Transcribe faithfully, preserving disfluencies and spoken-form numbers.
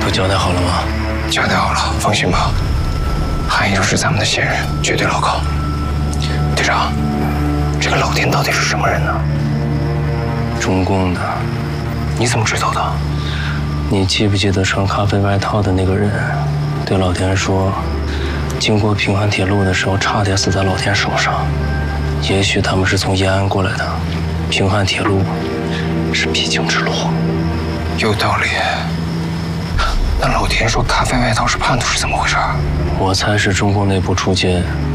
都交代好了吗？ 交代好了，放心吧。韩义是咱们的线人，绝对牢靠。队长，这个老田到底是什么人呢？ 中共的。 你怎么知道的？ 你记不记得穿咖啡外套的那个人，对老田说，经过平汉铁路的时候，差点死在老田手上。也许他们是从延安过来的，平汉铁路是必经之路。 有道理。那老田说咖啡外套是叛徒是怎么回事？ 我猜是中共内部出奸，